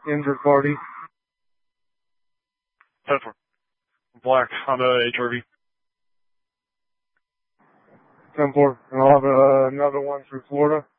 injured party. 10-4. Black, Honda HRV. 10-4. And I'll have another one through Florida.